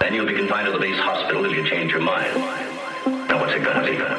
Then you'll be confined to the base hospital if you change your mind. Now, what's it gonna be?